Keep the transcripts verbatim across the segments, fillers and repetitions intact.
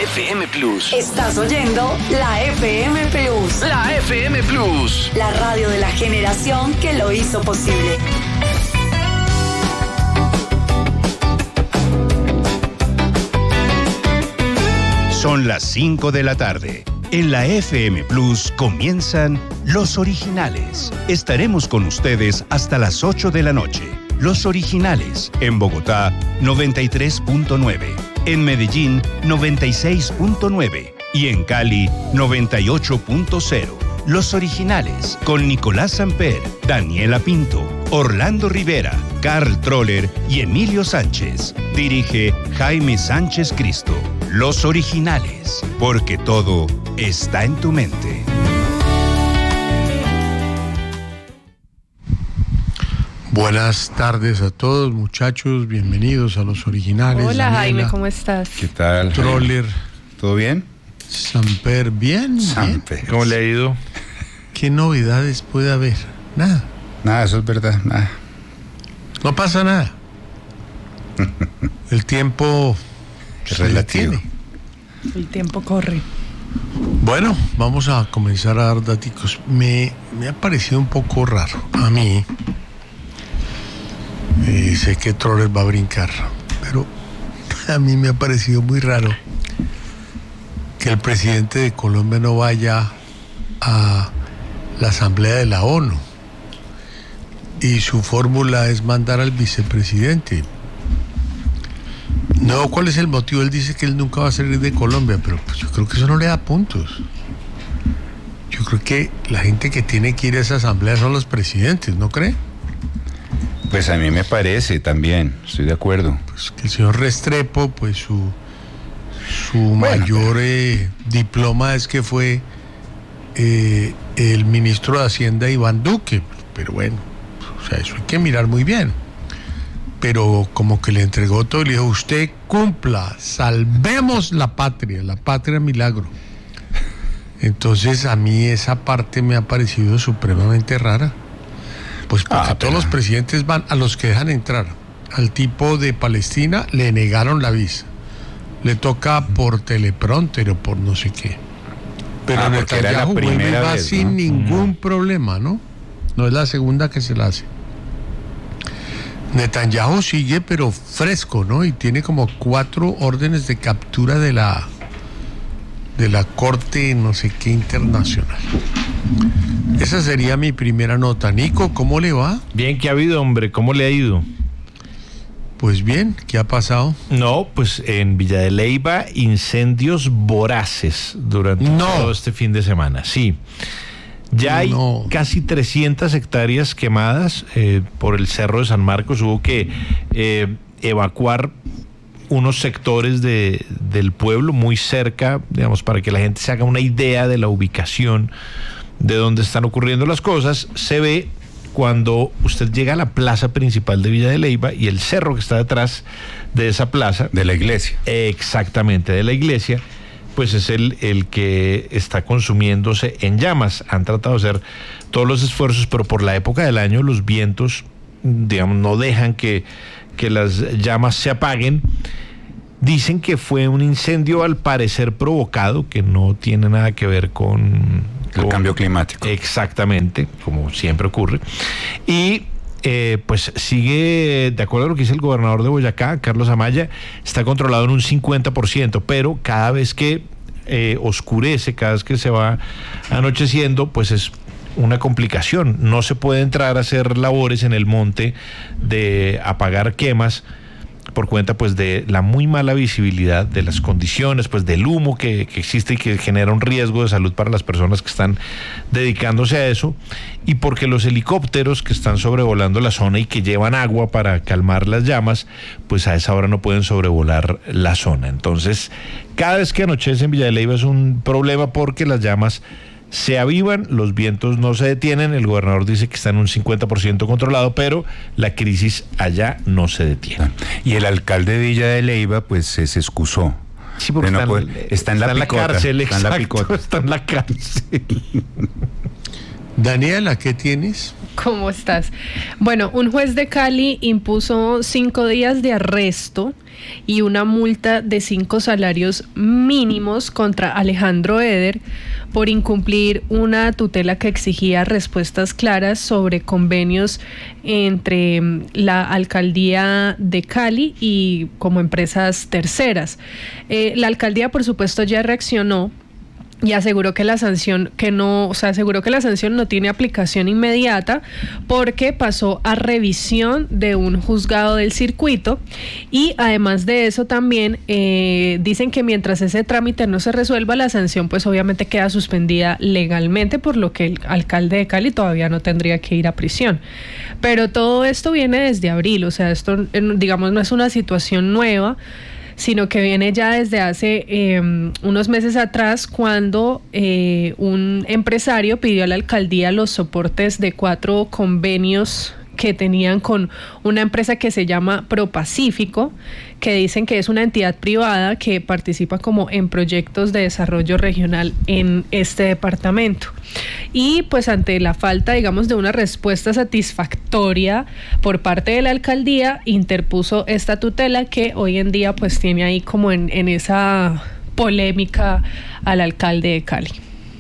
F M Plus. Estás oyendo la F M Plus. La F M Plus. La radio de la generación que lo hizo posible. Son las cinco de la tarde. En la F M Plus comienzan Los Originales. Estaremos con ustedes hasta las ocho de la noche. Los Originales, en Bogotá, noventa y tres punto nueve. En Medellín, noventa y seis punto nueve. Y en Cali, noventa y ocho punto cero. Los Originales, con Nicolás Samper, Daniela Pinto, Orlando Rivera, Carl Troller y Emilio Sánchez. Dirige Jaime Sánchez Cristo. Los Originales, porque todo está en tu mente. Buenas tardes a todos, muchachos. Bienvenidos a Los Originales. Hola, Daniela, Jaime, ¿cómo estás? ¿Qué tal? Troller. ¿Todo bien? Samper, bien, Samper. bien. ¿Cómo le ha ido? ¿Qué novedades puede haber? Nada. Nada, eso es verdad, nada. No pasa nada. El tiempo es se relativo. detiene. El tiempo corre. Bueno, vamos a comenzar a dar daticos. Me, me ha parecido un poco raro a mí. Eh, sé que Troller va a brincar, pero a mí me ha parecido muy raro que el presidente de Colombia no vaya a la Asamblea de la ONU y su fórmula es mandar al vicepresidente. No, ¿cuál es el motivo? Él dice que él nunca va a salir de Colombia, pero pues yo creo que eso no le da puntos. Yo creo que la gente que tiene que ir a esa asamblea son los presidentes, ¿no cree? Pues a mí me parece también, estoy de acuerdo. Pues que el señor Restrepo, pues su, su Bueno, mayor pero... eh, diploma es que fue eh, el ministro de Hacienda Iván Duque, pero bueno, o sea, eso hay que mirar muy bien. Pero como que le entregó todo y le dijo, usted cumpla, salvemos la patria, la patria milagro. Entonces a mí esa parte me ha parecido supremamente rara. Pues porque Ah, todos pero... los presidentes van a los que dejan entrar. Al tipo de Palestina le negaron la visa. Le toca por teleprompter o por no sé qué. Pero Ah, porque era la Netanyahu vuelve y primera va vez, sin ¿no? ningún Mm. problema, ¿no? No es la segunda que se la hace. Netanyahu sigue pero fresco, ¿no? Y tiene como cuatro órdenes de captura de la de la Corte no sé qué internacional. Esa sería mi primera nota. Nico, ¿cómo le va? Bien, ¿qué ha habido, hombre? ¿Cómo le ha ido? Pues bien, ¿qué ha pasado? No, pues en Villa de Leyva, incendios voraces durante No. todo este fin de semana. Sí. Ya hay No. casi trescientas hectáreas quemadas eh, por el Cerro de San Marcos. Hubo que eh, evacuar unos sectores de, del pueblo muy cerca, digamos, para que la gente se haga una idea de la ubicación de dónde están ocurriendo las cosas. Se ve cuando usted llega a la plaza principal de Villa de Leyva y el cerro que está detrás de esa plaza. De la iglesia. Exactamente, de la iglesia, pues es el, el que está consumiéndose en llamas. Han tratado de hacer todos los esfuerzos, pero por la época del año los vientos, digamos, no dejan que, que las llamas se apaguen. Dicen que fue un incendio al parecer provocado, que no tiene nada que ver con... El con, cambio climático. Exactamente, como siempre ocurre. Y eh, pues sigue, de acuerdo a lo que dice el gobernador de Boyacá, Carlos Amaya, está controlado en un cincuenta por ciento, pero cada vez que eh, oscurece, cada vez que se va anocheciendo, pues es una complicación. No se puede entrar a hacer labores en el monte de apagar quemas por cuenta pues de la muy mala visibilidad, de las condiciones, pues del humo que, que existe y que genera un riesgo de salud para las personas que están dedicándose a eso, y porque los helicópteros que están sobrevolando la zona y que llevan agua para calmar las llamas, pues a esa hora no pueden sobrevolar la zona. Entonces, cada vez que anochece en Villa de Leyva es un problema porque las llamas se avivan, los vientos no se detienen. El gobernador dice que está en un cincuenta por ciento controlado, pero la crisis allá no se detiene. Y el alcalde de Villa de Leyva, pues se, se excusó. Sí, porque no está, puede, está en la está en la picota, cárcel, está en la exacto, picota. está en la cárcel. Daniela, ¿qué tienes? ¿Cómo estás? Bueno, un juez de Cali impuso cinco días de arresto y una multa de cinco salarios mínimos contra Alejandro Eder por incumplir una tutela que exigía respuestas claras sobre convenios entre la alcaldía de Cali y como empresas terceras. Eh, la alcaldía, por supuesto, ya reaccionó y aseguró que la sanción que no, o sea, aseguró que la sanción no tiene aplicación inmediata porque pasó a revisión de un juzgado del circuito, y además de eso también eh, dicen que mientras ese trámite no se resuelva, la sanción pues obviamente queda suspendida legalmente, por lo que el alcalde de Cali todavía no tendría que ir a prisión. Pero todo esto viene desde abril, o sea, esto digamos no es una situación nueva, sino que viene ya desde hace eh, unos meses atrás, cuando eh, un empresario pidió a la alcaldía los soportes de cuatro convenios que tenían con una empresa que se llama ProPacífico, que dicen que es una entidad privada que participa como en proyectos de desarrollo regional en este departamento. Y pues ante la falta, digamos, de una respuesta satisfactoria por parte de la alcaldía, interpuso esta tutela que hoy en día pues tiene ahí como en, en esa polémica al alcalde de Cali.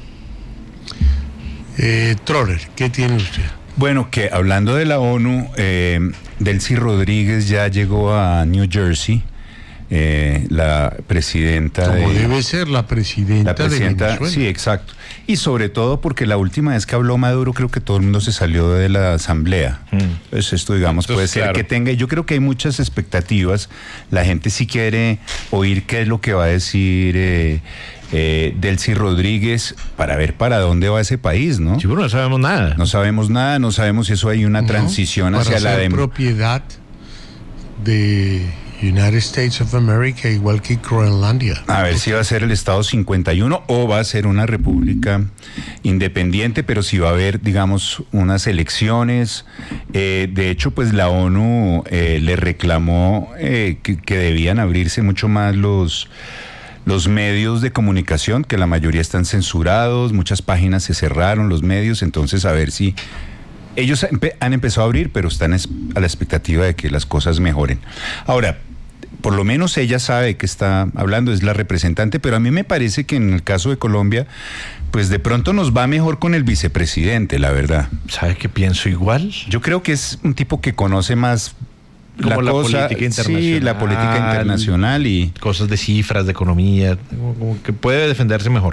Eh, Troller, ¿qué tiene usted? Bueno, que hablando de la ONU, eh, Delcy Rodríguez ya llegó a New Jersey, eh, la presidenta Como de... debe ser la presidenta, La presidenta, de Venezuela. sí, exacto. Y sobre todo porque la última vez que habló Maduro, creo que todo el mundo se salió de la asamblea. Mm. Entonces esto, digamos, Entonces, puede ser claro. que tenga... Yo creo que hay muchas expectativas. La gente sí quiere oír qué es lo que va a decir... Eh, Eh, Delcy Rodríguez, para ver para dónde va ese país, ¿no? Sí, pero no sabemos nada. No sabemos nada, no sabemos si eso hay una no, transición hacia para la ser de propiedad de United States of America, igual que Groenlandia. A ver si va a ser el Estado cincuenta y uno o va a ser una república independiente, pero si va a haber, digamos, unas elecciones. Eh, de hecho, pues la ONU eh, le reclamó eh, que, que debían abrirse mucho más los... los medios de comunicación, que la mayoría están censurados, muchas páginas se cerraron, los medios, entonces a ver si ellos han empezado a abrir, pero están a la expectativa de que las cosas mejoren. Ahora, por lo menos ella sabe de qué está hablando, es la representante, pero a mí me parece que en el caso de Colombia, pues de pronto nos va mejor con el vicepresidente, la verdad. ¿Sabe qué pienso igual? Yo creo que es un tipo que conoce más como la, la cosa, política internacional. Sí, la política internacional y... cosas de cifras, de economía, como, como que puede defenderse mejor.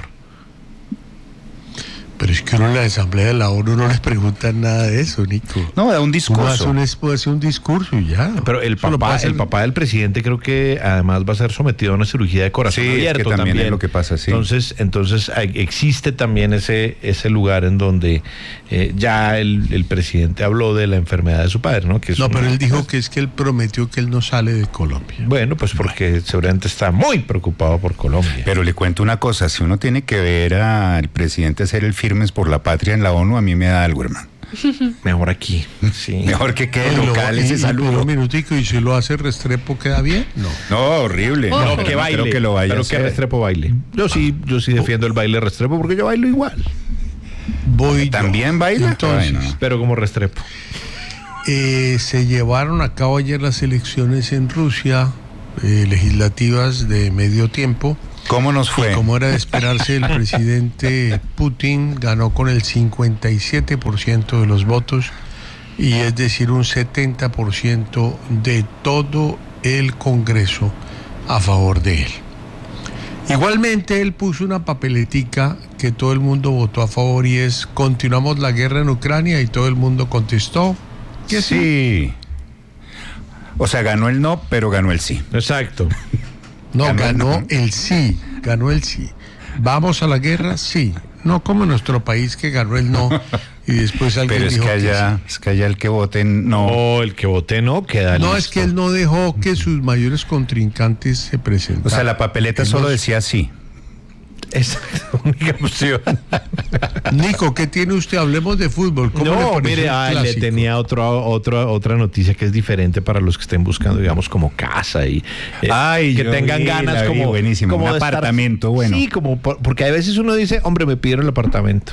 Pero es que uno en la asamblea de la ONU no les preguntan nada de eso, Nico. No, da un discurso. Uno hace un, hace un discurso y ya. Pero el papá, el papá del presidente creo que además va a ser sometido a una cirugía de corazón sí, abierto. Es que también, también es lo que pasa, sí. Entonces, entonces existe también ese, ese lugar en donde eh, ya el, el presidente habló de la enfermedad de su padre, ¿no? Que es no, una, pero él dijo que es que él prometió que él no sale de Colombia. Bueno, pues porque bueno. seguramente está muy preocupado por Colombia. Pero le cuento una cosa, si uno tiene que ver al presidente hacer el firmes por la patria en la ONU, a mí me da algo, hermano. Mejor aquí. Sí. Mejor que quede no, local ese saludo. Un minutico, y si lo hace Restrepo, ¿queda bien? No. No, horrible. Oh, no, no, que baile. Creo que lo vaya pero a hacer. que Restrepo baile. Yo sí, yo sí defiendo el baile Restrepo porque yo bailo igual. Voy ¿También yo. baila? Entonces, Ay, no. Pero como Restrepo. Eh, se llevaron a cabo ayer las elecciones en Rusia, eh, legislativas de medio tiempo. ¿Cómo nos fue? Y como era de esperarse, el presidente Putin ganó con el cincuenta y siete por ciento de los votos, y es decir, un setenta por ciento de todo el Congreso a favor de él. Igualmente, él puso una papeletica que todo el mundo votó a favor, y es: continuamos la guerra en Ucrania, y todo el mundo contestó que sí. sí. O sea, ganó el no, pero ganó el sí. Exacto. No, ganó, ganó el sí, ganó el sí. ¿Vamos a la guerra? Sí. No como en nuestro país, que ganó el no y después alguien Pero es dijo que allá, que sí. es que allá el que vote no. No, el que vote no queda No, listo. es que él no dejó que sus mayores contrincantes se presentaran. O sea, la papeleta Él solo no- decía sí. Esa es la única opción. Nico, ¿qué tiene usted? Hablemos de fútbol. ¿Cómo le No, pareció mire, el ah, le clásico? tenía otro, otro, otra noticia que es diferente para los que estén buscando, digamos, como casa y eh, Ay, que yo tengan vi, ganas la vi, como, buenísimo, como un de estar- apartamento, bueno. Sí, como por- porque a veces uno dice, hombre, me pidieron el apartamento.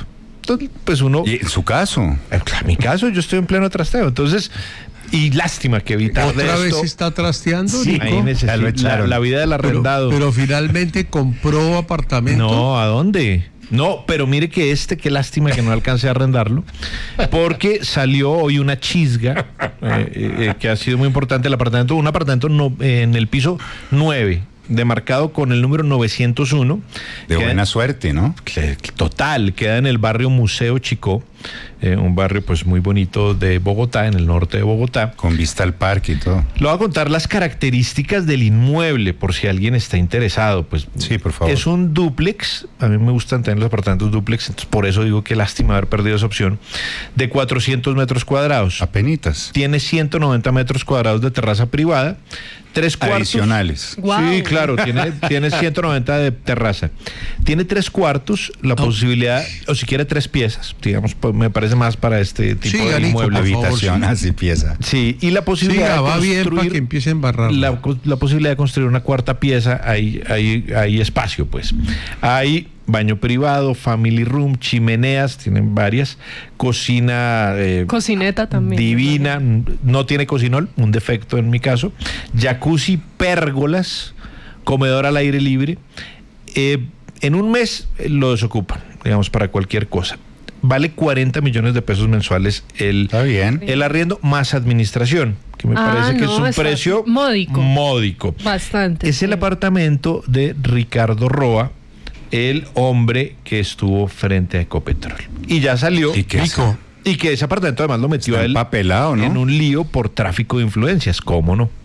Entonces, pues uno... Y en su caso. En mi caso, yo estoy en pleno trasteo. Entonces, y lástima que evitar de ¿Otra esto. vez está trasteando, Sí, Nico? ahí necesito- Ya lo la, echaron. la vida del Pero, arrendado. pero finalmente compró apartamento. No, ¿a dónde? No, pero mire que este, qué lástima que no alcancé a arrendarlo, porque salió hoy una chisga eh, eh, que ha sido muy importante. El apartamento, un apartamento no, eh, en el piso nueve, demarcado con el número novecientos uno. De Queda- buena suerte, ¿no? que- Total, queda en el barrio Museo Chicó, eh, un barrio pues muy bonito de Bogotá, en el norte de Bogotá. Con vista al parque y todo. Le voy a contar las características del inmueble por si alguien está interesado. Pues Sí, por favor. es un dúplex. A mí me gustan tener los apartamentos dúplex, entonces por eso digo que lástima haber perdido esa opción. De cuatrocientos metros cuadrados. Apenitas. Tiene ciento noventa metros cuadrados de terraza privada. Tres cuartos. Adicionales. Guau. Sí, claro, tiene, tiene ciento noventa de terraza. Tiene tres cuartos, la posibilidad, o si quiere tres piezas, digamos, pues, me parece más para este tipo Siga, de Nico, inmueble. por favor, Habitación, sí. así pieza. Sí, y la posibilidad Siga, de va bien para construir que empiece a embarrar. la, la posibilidad de construir una cuarta pieza, hay, hay, hay espacio, pues. Hay baño privado, family room, chimeneas, tienen varias, cocina eh, Cocineta también. divina, no tiene cocinol, un defecto en mi caso, jacuzzi, pérgolas, comedor al aire libre. Eh, en un mes eh, lo desocupan, digamos, para cualquier cosa. Vale cuarenta millones de pesos mensuales el, Está bien. el arriendo más administración, que me Ah, parece que no, es un está precio módico. módico. Bastante. Es el sí. apartamento de Ricardo Roa, el hombre que estuvo frente a Ecopetrol. Y ya salió. ¿Y qué Nico, Y que ese apartamento además lo metió Está a él empapelado, ¿no? en un lío por tráfico de influencias. ¿Cómo no?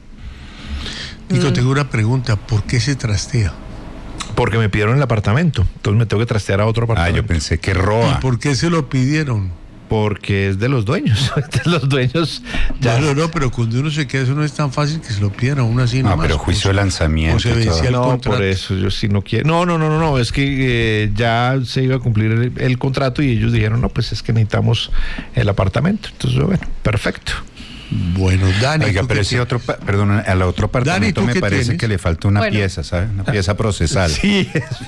Nico, tengo una pregunta. ¿Por qué se trastea? Porque me pidieron el apartamento. Entonces me tengo que trastear a otro Ah, apartamento. yo pensé que ¿Y roba. por qué se lo pidieron? Porque es de los dueños. De los dueños. Ya. No, no, no, pero cuando uno se queda, eso no es tan fácil que se lo pidan a uno así No, nomás. pero juicio de O lanzamiento. se y todo. vencía el No, contrato. por eso yo sí no quiero. No, no, no, no, no. Es que eh, ya se iba a cumplir el, el contrato y ellos dijeron, no, pues es que necesitamos el apartamento. Entonces, bueno, perfecto. Bueno, Dani. Oiga, ¿tú pero qué ese otro, pa- perdón, al otro apartamento ¿tú me qué parece tienes? que le falta una Bueno. pieza, ¿sabes? Una pieza procesal. Sí.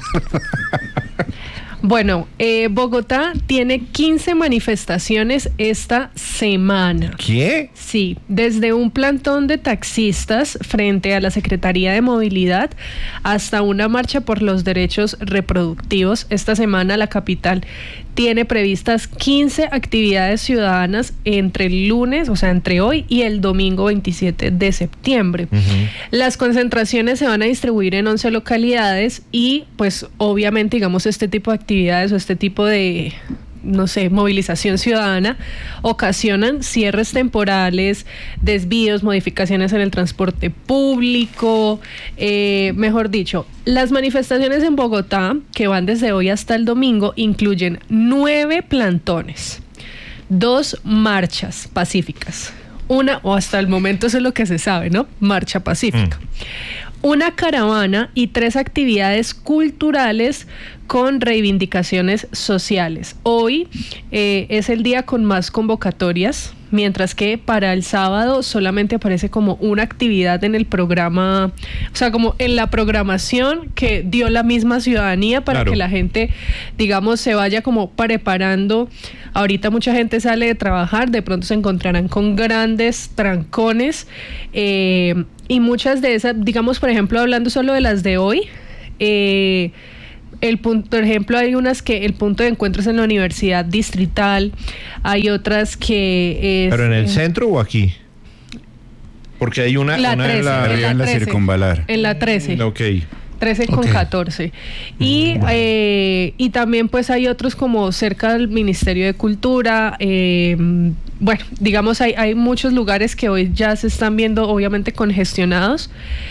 Bueno, eh, Bogotá tiene quince manifestaciones esta semana. ¿Qué? Sí, desde un plantón de taxistas frente a la Secretaría de Movilidad hasta una marcha por los derechos reproductivos. Esta semana la capital tiene previstas quince actividades ciudadanas entre el lunes, o sea, entre hoy y el domingo veintisiete de septiembre. Las concentraciones se van a distribuir en once localidades y pues obviamente digamos este tipo de actividades o este tipo de no sé, movilización ciudadana, ocasionan cierres temporales, desvíos, modificaciones en el transporte público, eh, mejor dicho, las manifestaciones en Bogotá, que van desde hoy hasta el domingo, incluyen nueve plantones, dos marchas pacíficas, una, o hasta el momento eso es lo que se sabe, ¿no? Marcha pacífica. Mm. Una caravana y tres actividades culturales con reivindicaciones sociales. Hoy eh, es el día con más convocatorias, mientras que para el sábado solamente aparece como una actividad en el programa, o sea, como en la programación que dio la misma ciudadanía para Claro. que la gente, digamos, se vaya como preparando. Ahorita mucha gente sale de trabajar, de pronto se encontrarán con grandes trancones eh, y muchas de esas, digamos, por ejemplo, hablando solo de las de hoy, eh, el punto, por ejemplo, hay unas que el punto de encuentro es en la Universidad Distrital, hay otras que es, ¿Pero en el eh, centro o aquí? Porque hay una, La una en trece, la... en Arriba en la trece. circunvalar. en la trece. Ok. trece con Ok. catorce. Y, eh, y también pues hay otros como cerca del Ministerio de Cultura. eh, bueno, digamos hay, hay muchos lugares que hoy ya se están viendo obviamente congestionados.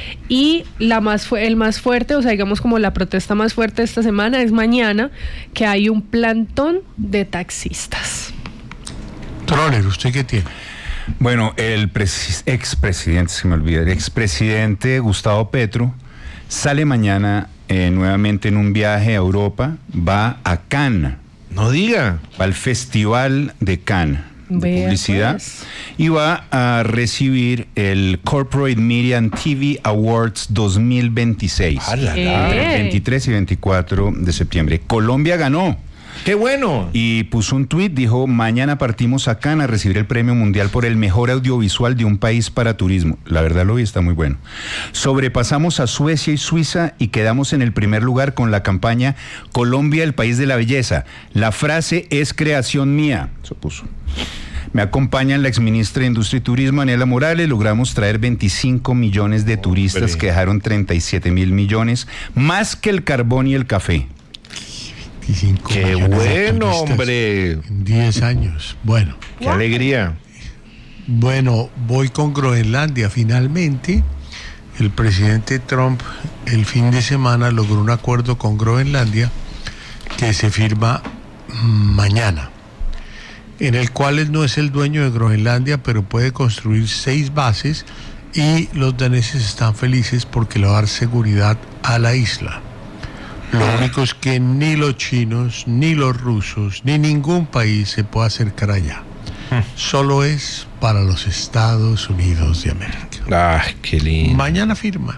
Y la más fu- el más fuerte, o sea, digamos como la protesta más fuerte esta semana es mañana, que hay un plantón de taxistas. Troller, ¿usted qué tiene? Bueno, el presi- expresidente, se me olvida, el expresidente Gustavo Petro sale mañana eh, nuevamente en un viaje a Europa, va a Cannes, No diga. va al Festival de Cannes de Vea, publicidad pues. y va a recibir el Corporate Media and T V Awards dos mil veintiséis. ¡Hala, la! Entre el veintitrés y veinticuatro de septiembre. Colombia ganó. ¡Qué bueno! Y puso un tuit, dijo, mañana partimos a Cannes a recibir el premio mundial por el mejor audiovisual de un país para turismo. La verdad lo vi, está muy bueno. Sobrepasamos a Suecia y Suiza y quedamos en el primer lugar con la campaña Colombia, el país de la belleza. La frase es creación mía, eso puso. Me acompañan la exministra de Industria y Turismo, Daniela Morales. Logramos traer veinticinco millones de turistas, Hombre. que dejaron treinta y siete mil millones, más que el carbón y el café. ¡Qué bueno, hombre! En diez años. Bueno. ¡Qué alegría! Bueno, voy con Groenlandia. Finalmente, el presidente Trump el fin de semana logró un acuerdo con Groenlandia que se firma mañana, en el cual él no es el dueño de Groenlandia, pero puede construir seis bases y los daneses están felices porque le va a dar seguridad a la isla. Lo único es que ni los chinos, ni los rusos, ni ningún país se puede acercar allá. Solo es para los Estados Unidos de América. ¡Ah, qué lindo! Mañana firman.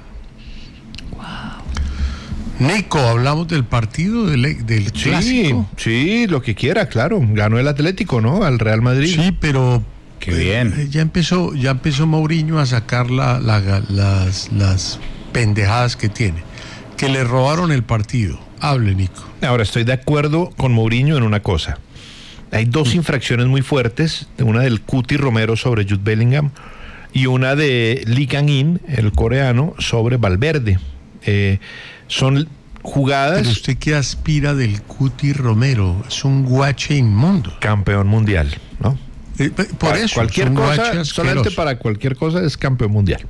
Nico, hablamos del partido del, del sí, clásico. Sí, lo que quiera, claro. Ganó el Atlético, ¿no? Al Real Madrid. Sí, pero qué bien. Eh, ya empezó, ya empezó Mourinho a sacar la, la, las, las pendejadas que tiene. Que le robaron el partido. Hable, Nico. Ahora, estoy de acuerdo con Mourinho en una cosa. Hay dos sí. infracciones muy fuertes, una del Cuti Romero sobre Jude Bellingham y una de Lee Kang-in, el coreano, sobre Valverde. Eh, son jugadas... Pero usted qué aspira del Cuti Romero, es un guache inmundo. Campeón mundial, ¿no? Eh, por para eso, cualquier cosa, solamente para cualquier cosa es campeón mundial.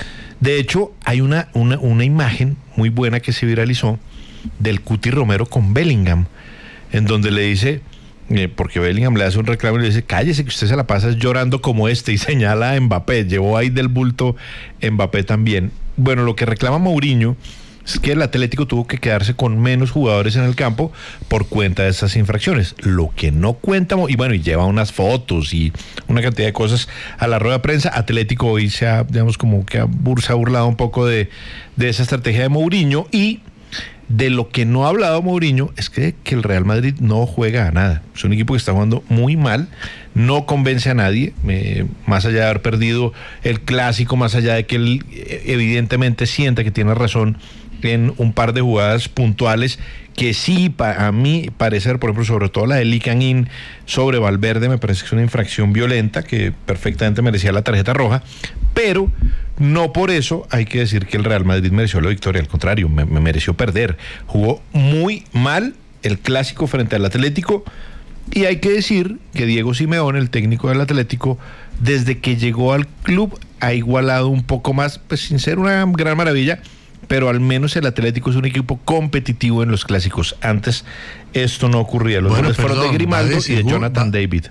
De hecho, hay una, una, una imagen muy buena que se viralizó del Cuti Romero con Bellingham, en donde le dice, eh, porque Bellingham le hace un reclamo y le dice, cállese que usted se la pasa llorando como este, y señala a Mbappé, llevó ahí del bulto Mbappé también. Bueno, lo que reclama Mourinho es que el Atlético tuvo que quedarse con menos jugadores en el campo por cuenta de esas infracciones. Lo que no cuenta, y bueno, y lleva unas fotos y una cantidad de cosas a la rueda de prensa. Atlético hoy se ha, digamos, como que ha, se ha burlado un poco de, de esa estrategia de Mourinho, y de lo que no ha hablado Mourinho es que, que el Real Madrid no juega a nada. Es un equipo que está jugando muy mal, no convence a nadie, eh, más allá de haber perdido el clásico, más allá de que él evidentemente sienta que tiene razón en un par de jugadas puntuales que sí, pa, a mí parecer, por ejemplo, sobre todo la de Lee Kang-in sobre Valverde, me parece que es una infracción violenta que perfectamente merecía la tarjeta roja, pero no por eso hay que decir que el Real Madrid mereció la victoria, al contrario, me, me mereció perder. Jugó muy mal el clásico frente al Atlético, y hay que decir que Diego Simeone, el técnico del Atlético, desde que llegó al club ha igualado un poco más, pues sin ser una gran maravilla, pero al menos el Atlético es un equipo competitivo en los clásicos. Antes esto no ocurría. Los bueno, goles fueron de Grimaldo de y de Jonathan va, David.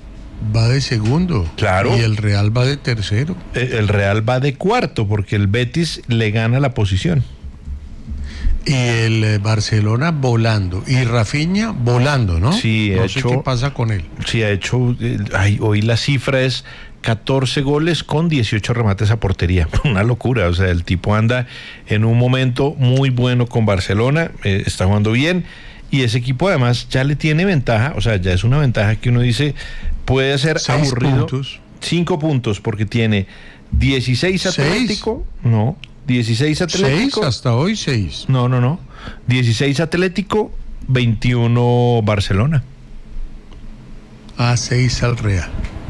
Va de segundo. Claro. Y el Real va de tercero. El Real va de cuarto porque el Betis le gana la posición. Y el Barcelona volando. Y Rafinha volando, ¿no? Sí, no ha sé hecho, qué pasa con él. Sí, ha hecho... Ay, hoy la cifra es catorce goles con dieciocho remates a portería. Una locura. O sea, el tipo anda en un momento muy bueno con Barcelona. Eh, está jugando bien. Y ese equipo además ya le tiene ventaja. O sea, ya es una ventaja que uno dice puede ser Seis aburrido. Puntos. Cinco puntos porque tiene dieciséis Atlético. Seis. No. dieciséis Atlético. Seis, hasta hoy seis. No, no, no. dieciséis Atlético, veintiuno Barcelona. Ah, seis al Real.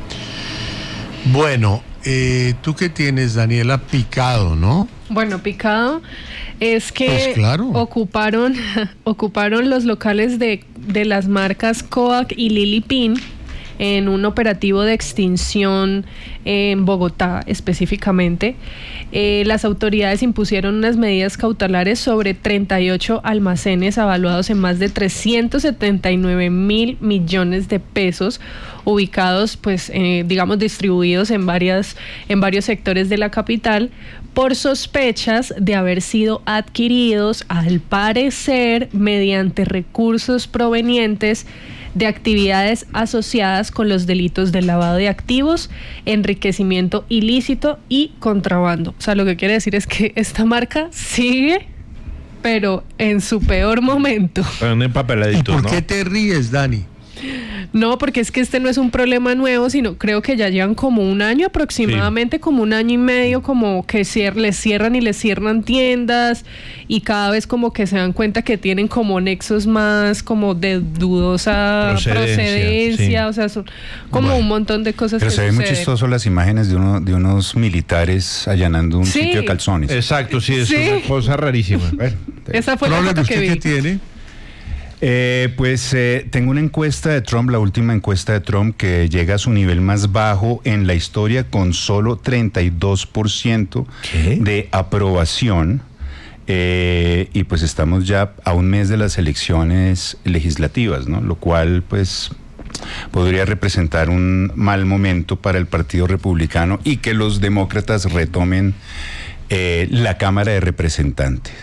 Bueno, eh, tú qué tienes, Daniela, picado, ¿no? Bueno, picado es que pues claro. ocuparon, ocuparon los locales de, de las marcas Coac y Lili Pin en un operativo de extinción en Bogotá específicamente. Eh, las autoridades impusieron unas medidas cautelares sobre treinta y ocho almacenes evaluados en más de trescientos setenta y nueve mil millones de pesos, ubicados, pues, eh, digamos, distribuidos en varias, en varios sectores de la capital, por sospechas de haber sido adquiridos, al parecer, mediante recursos provenientes de actividades asociadas con los delitos de lavado de activos, enriquecimiento ilícito y contrabando. O sea, lo que quiere decir es que esta marca sigue pero en su peor momento. Son empapeladitos, ¿Por ¿no? qué te ríes, Dani? No, porque es que este no es un problema nuevo, sino creo que ya llevan como un año aproximadamente, sí. como un año y medio, como que cier- les cierran y les cierran tiendas y cada vez como que se dan cuenta que tienen como nexos más como de dudosa procedencia, procedencia sí. o sea, son como bueno, un montón de cosas pero que se ven muy chistoso las imágenes de, uno, de unos militares allanando un sí. sitio de calzones. Exacto, sí, es sí. una cosa rarísima. Bueno, esa fue la foto que vi. ¿Qué tiene? Eh, pues eh, tengo una encuesta de Trump, la última encuesta de Trump, que llega a su nivel más bajo en la historia con solo treinta y dos por ciento ¿Qué? de aprobación. Eh, y pues estamos ya a un mes de las elecciones legislativas, ¿no? Lo cual pues podría representar un mal momento para el Partido Republicano y que los demócratas retomen eh, la Cámara de Representantes.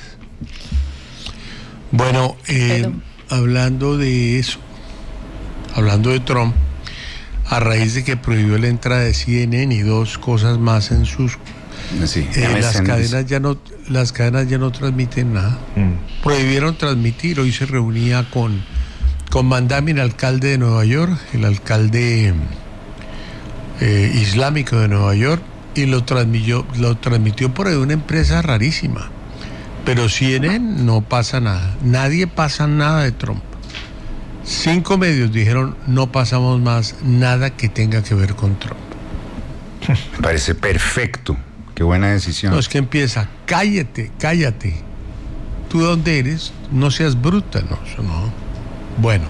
Bueno, eh, hablando de eso, hablando de Trump, a raíz de que prohibió la entrada de C N N y dos cosas más en sus sí, eh, las cadenas ya no las cadenas ya no transmiten nada. Mm. Prohibieron transmitir. Hoy se reunía con con Mandami, el alcalde de Nueva York, el alcalde eh, islámico de Nueva York, y lo transmitió lo transmitió por ahí una empresa rarísima. Pero C N N no pasa nada. Nadie pasa nada de Trump. Cinco medios dijeron no pasamos más nada que tenga que ver con Trump. Me parece perfecto. Qué buena decisión. No, es que empieza, cállate, cállate. ¿Tú de dónde eres? No seas bruta, no, eso no. Bueno.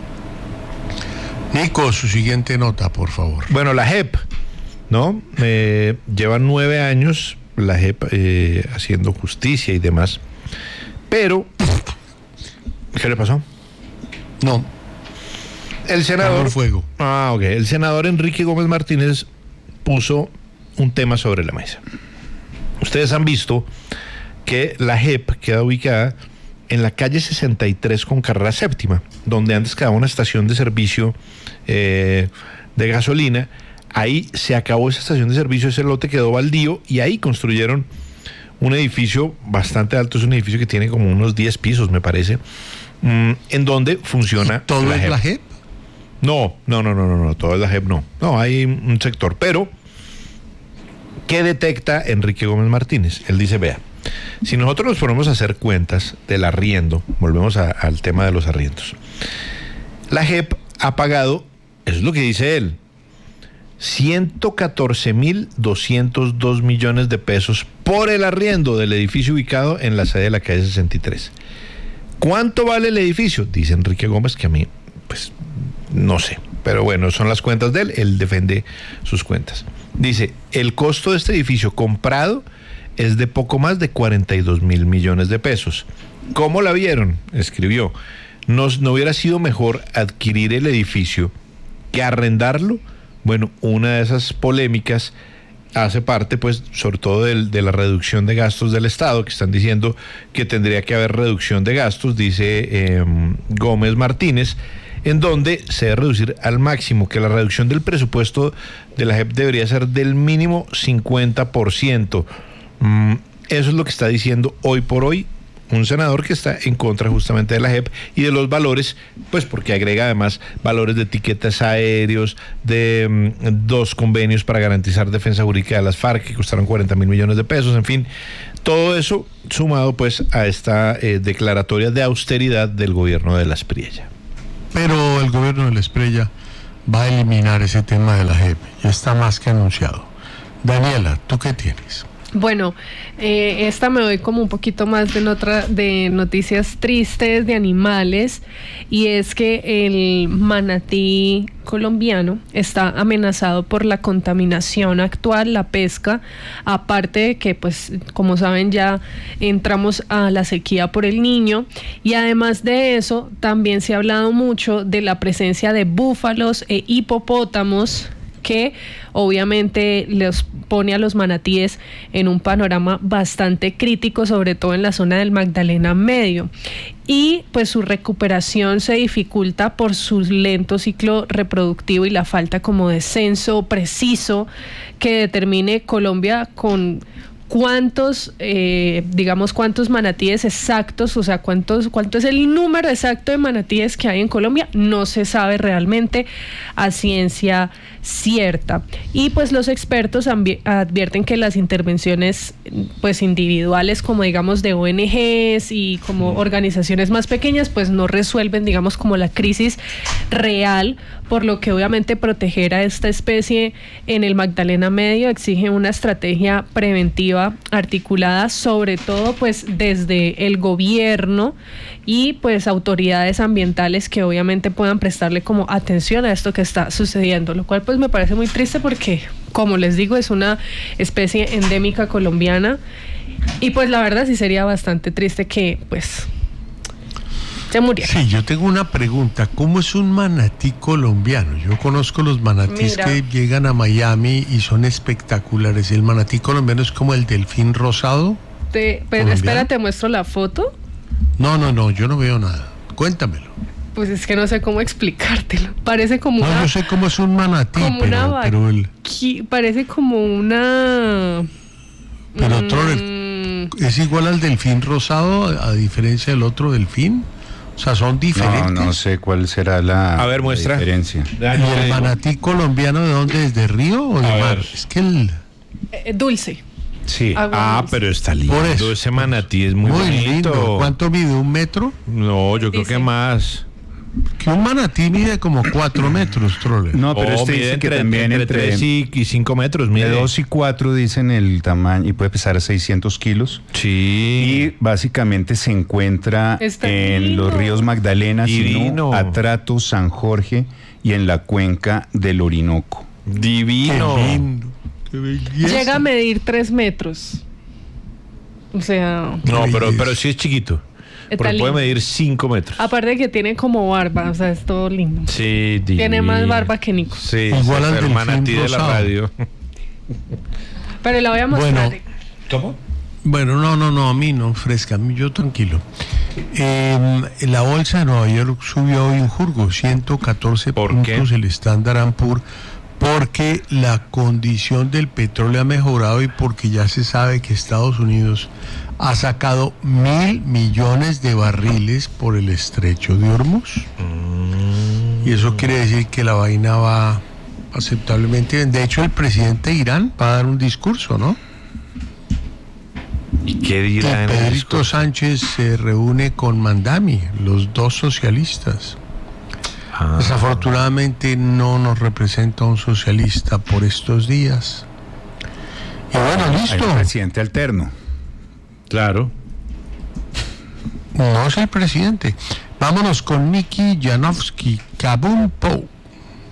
Nico, su siguiente nota, por favor. Bueno, la J E P, ¿no? Eh, lleva nueve años la J E P eh, haciendo justicia y demás. Pero, ¿qué le pasó? No. El senador. Fuego. Ah, ok. El senador Enrique Gómez Martínez puso un tema sobre la mesa. Ustedes han visto que la J E P queda ubicada en la calle sesenta y tres con carrera séptima, donde antes quedaba una estación de servicio eh, de gasolina. Ahí se acabó esa estación de servicio, ese lote quedó baldío y ahí construyeron un edificio bastante alto, es un edificio que tiene como unos diez pisos, me parece, mmm, en donde funciona. ¿Todo la es J E P. la J E P? No, no, no, no, no, no, todo es la J E P, no. No, hay un sector, pero ¿qué detecta Enrique Gómez Martínez? Él dice, vea, si nosotros nos ponemos a hacer cuentas del arriendo, volvemos a, al tema de los arriendos, la J E P ha pagado, eso es lo que dice él, ciento catorce mil doscientos dos millones de pesos por el arriendo del edificio ubicado en la sede de la calle sesenta y tres. ¿Cuánto vale el edificio? Dice Enrique Gómez, que a mí, pues, no sé, pero bueno, son las cuentas de él, él defiende sus cuentas. Dice, el costo de este edificio comprado es de poco más de cuarenta y dos mil millones de pesos. ¿Cómo la vieron? Escribió, ¿Nos, ¿no hubiera sido mejor adquirir el edificio que arrendarlo? Bueno, una de esas polémicas hace parte, pues, sobre todo del, de la reducción de gastos del Estado, que están diciendo que tendría que haber reducción de gastos, dice eh, Gómez Martínez, en donde se debe reducir al máximo, que la reducción del presupuesto de la J E P debería ser del mínimo cincuenta por ciento. Mm, eso es lo que está diciendo hoy por hoy un senador que está en contra justamente de la J E P y de los valores, pues porque agrega además valores de etiquetas aéreos, de mm, dos convenios para garantizar defensa jurídica de las FARC que costaron cuarenta mil millones de pesos, en fin, todo eso sumado pues a esta eh, declaratoria de austeridad del gobierno de la Espriella. Pero el gobierno de la Espriella va a eliminar ese tema de la J E P, ya está más que anunciado. Daniela, ¿tú qué tienes? Bueno, eh, esta me doy como un poquito más de, notra, de noticias tristes de animales, y es que el manatí colombiano está amenazado por la contaminación actual, la pesca, aparte de que, pues, como saben, ya entramos a la sequía por el Niño, y además de eso, también se ha hablado mucho de la presencia de búfalos e hipopótamos, que obviamente les pone a los manatíes en un panorama bastante crítico, sobre todo en la zona del Magdalena Medio. Y pues su recuperación se dificulta por su lento ciclo reproductivo y la falta como de censo preciso que determine Colombia con cuántos, eh, digamos, cuántos manatíes exactos, o sea, cuántos, cuánto es el número exacto de manatíes que hay en Colombia, no se sabe realmente a ciencia cierta. Y pues los expertos ambi- advierten que las intervenciones pues individuales, como digamos de O N Ges y como organizaciones más pequeñas, pues no resuelven, digamos, como la crisis real, por lo que obviamente proteger a esta especie en el Magdalena Medio exige una estrategia preventiva articulada, sobre todo pues desde el gobierno y pues autoridades ambientales que obviamente puedan prestarle como atención a esto que está sucediendo, lo cual pues me parece muy triste porque, como les digo, es una especie endémica colombiana y pues la verdad sí sería bastante triste que pues se muriera. Sí, yo tengo una pregunta. ¿Cómo es un manatí colombiano? Yo conozco los manatís Mira. que llegan a Miami y son espectaculares. ¿El manatí colombiano es como el delfín rosado? Te, pero ¿Colombiano? espera, te muestro la foto. No, no, no, yo no veo nada. Cuéntamelo. Pues es que no sé cómo explicártelo. Parece como No, una... yo sé cómo es un manatí, como pero, una pero el... vaqui- parece como una... Pero mm, Troller, ¿es igual al delfín rosado a, a diferencia del otro delfín? O sea, son No, diferentes. no sé cuál será la, A ver, la muestra. diferencia. ¿Y el manatí colombiano de dónde es? ¿De río o de A mar? ver. Es que el... eh, dulce. Sí. Agua Ah, dulce. pero está lindo. Por eso. Ese manatí es muy, Muy bonito. lindo. ¿Cuánto mide? ¿Un metro? No, yo creo Dice. que más. Que un manatí mide como cuatro metros, Troller. No, pero Oh, este mide dice que entre, también entre, entre, tres y, y cinco metros. Mide de dos y cuatro dicen el tamaño y puede pesar seiscientos kilos. Sí. Y básicamente se encuentra Está en divino. los ríos Magdalena, Divino. Sinú, Atrato, San Jorge y en la cuenca del Orinoco. Divino. Qué lindo. Qué belleza. Llega a medir tres metros. O sea, No, Qué pero, belleza. pero sí es chiquito. Está Porque puede lindo. medir cinco metros. aparte de que tiene como barba, o sea, es todo lindo. Sí, divino. Tiene más barba que Nico. Sí, Igual al el delfín manatí de la rosado. radio. Pero la voy a mostrar. Bueno. ¿Cómo? Bueno, no, no, no, a mí no, fresca, a mí yo tranquilo. Eh, la bolsa de Nueva York subió hoy un jurgo, ciento catorce ¿Por puntos qué? el Standard and Poor's, porque la condición del petróleo ha mejorado y porque ya se sabe que Estados Unidos ha sacado mil millones de barriles por el estrecho de Hormuz. Y eso quiere decir que la vaina va aceptablemente bien. De hecho, el presidente de Irán va a dar un discurso, ¿no? ¿Y qué Que dirá en el Pedrito discurso? Sánchez se reúne con Mandami, los dos socialistas. Ah. Desafortunadamente no nos representa un socialista por estos días. Y bueno, Hay listo. un presidente alterno. Claro. No es el presidente. Vámonos con Nicky Janowski, Kaboom Po.